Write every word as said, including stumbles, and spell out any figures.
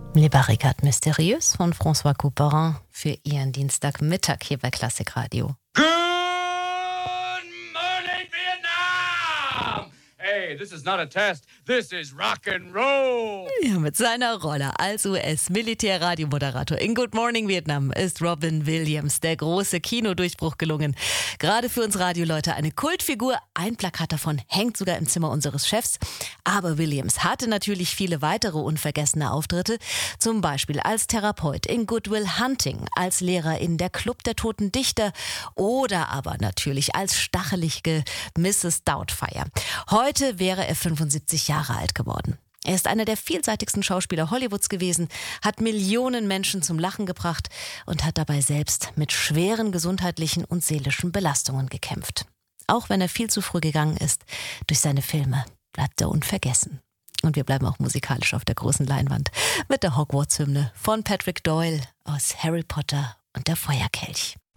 Les Barricades Mystérieuses von François Couperin für Ihren Dienstagmittag hier bei Klassik Radio. Good morning, Vietnam! Hey, this is not a test. This is rock and roll. Ja, mit seiner Rolle als U S-Militär-Radiomoderator in Good Morning Vietnam ist Robin Williams der große Kinodurchbruch gelungen. Gerade für uns Radioleute eine Kultfigur. Ein Plakat davon hängt sogar im Zimmer unseres Chefs. Aber Williams hatte natürlich viele weitere unvergessene Auftritte. Zum Beispiel als Therapeut in Good Will Hunting, als Lehrer in Der Club der Toten Dichter oder aber natürlich als stachelige Misses Doubtfire. Heute wäre er fünfundsiebzig Jahre alt geworden. Er ist einer der vielseitigsten Schauspieler Hollywoods gewesen, hat Millionen Menschen zum Lachen gebracht und hat dabei selbst mit schweren gesundheitlichen und seelischen Belastungen gekämpft. Auch wenn er viel zu früh gegangen ist, durch seine Filme bleibt er unvergessen. Und wir bleiben auch musikalisch auf der großen Leinwand mit der Hogwarts-Hymne von Patrick Doyle aus Harry Potter und der Feuerkelch.